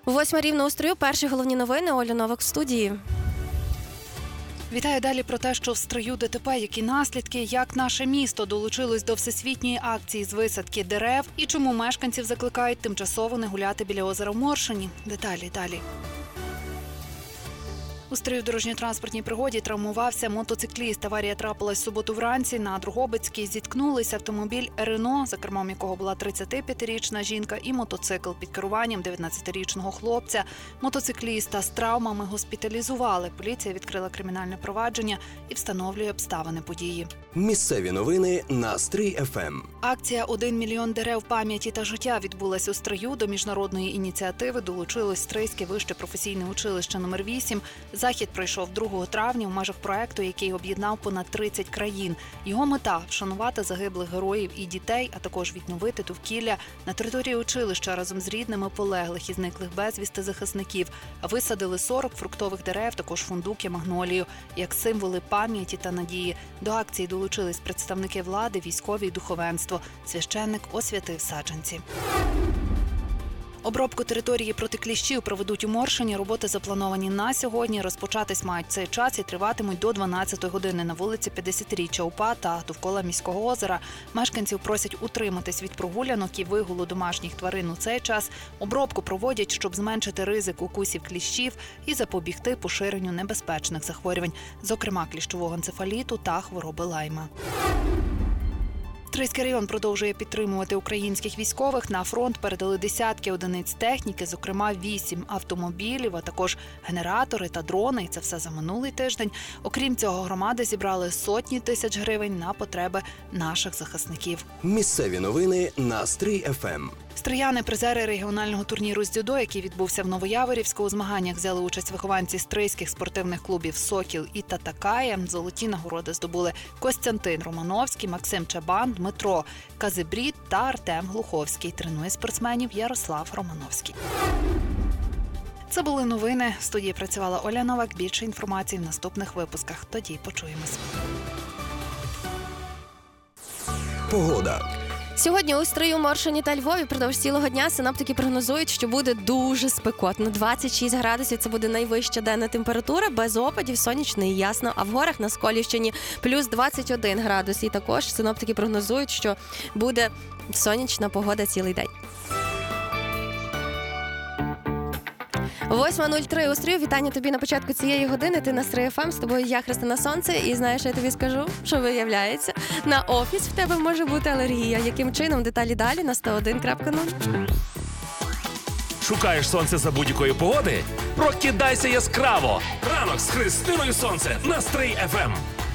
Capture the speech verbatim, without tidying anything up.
Восьма рівно у Стрию. Перші головні новини. Оля Новак в студії. Вітаю далі про те, що в Стрию ДТП, які наслідки, як наше місто долучилось до всесвітньої акції з висадки дерев і чому мешканців закликають тимчасово не гуляти біля озера в Моршині. Деталі далі. У Стрию в дорожньо-транспортній пригоді травмувався мотоцикліст. Аварія трапилась в суботу вранці. На Дрогобицькій зіткнулися автомобіль «Рено», за кермом якого була тридцятип'ятирічна жінка, і мотоцикл під керуванням дев'ятнадцятирічного хлопця. Мотоцикліста з травмами госпіталізували. Поліція відкрила кримінальне провадження і встановлює обставини події. Місцеві новини на Стрий еф ем. Акція «Один мільйон дерев пам'яті та життя» відбулась у Стрию. До міжнародної ініціативи долучилось Стрийське вище професійне училище номер вісім. Захід пройшов другого травня в межах проекту, який об'єднав понад тридцять країн. Його мета – вшанувати загиблих героїв і дітей, а також відновити довкілля на території училища разом з рідними полеглих і зниклих безвісти захисників. Висадили сорок фруктових дерев, також фундук і магнолію, як символи пам'яті та надії. До акції долучились представники влади, військові і духовенство. Священник освятив саджанці. Обробку території проти кліщів проведуть у Моршині. Роботи заплановані на сьогодні. Розпочатись мають цей час і триватимуть до дванадцятої години на вулиці п'ятдесятиріччя УПА та довкола міського озера. Мешканців просять утриматись від прогулянок і вигулу домашніх тварин у цей час. Обробку проводять, щоб зменшити ризик укусів кліщів і запобігти поширенню небезпечних захворювань, зокрема кліщового енцефаліту та хвороби Лайма. Стрийський район продовжує підтримувати українських військових. На фронт передали десятки одиниць техніки, зокрема вісім автомобілів, а також генератори та дрони. І це все за минулий тиждень. Окрім цього, громади зібрали сотні тисяч гривень на потреби наших захисників. Місцеві новини на Стрий еф ем. Стрияни – призери регіонального турніру з дзюдо, який відбувся в Новояворівську. У змаганнях взяли участь вихованці стрийських спортивних клубів «Сокіл» і «Татакая». Золоті нагороди здобули Костянтин Романовський, Максим Чабан, Дмитро Казибрід та Артем Глуховський. Тренує спортсменів Ярослав Романовський. Це були новини. В студії працювала Оля Новак. Більше інформації в наступних випусках. Тоді почуємось. Погода. Сьогодні у Стрию, Моршині та Львові продовж цілого дня синоптики прогнозують, що буде дуже спекотно. двадцять шість градусів – це буде найвища денна температура, без опадів, сонячно і ясно. А в горах на Сколівщині плюс двадцять один градус. І також синоптики прогнозують, що буде сонячна погода цілий день. восьма нуль три у Стрию. Вітання тобі на початку цієї години. Ти на Стрий еф ем. З тобою я, Христина Сонце. І знаєш, я тобі скажу, що виявляється, на офіс в тебе може бути алергія. Яким чином? Деталі далі на сто один крапка нуль. Шукаєш сонце за будь-якої погоди? Прокидайся яскраво! Ранок з Христиною Сонце на Стрий еф ем.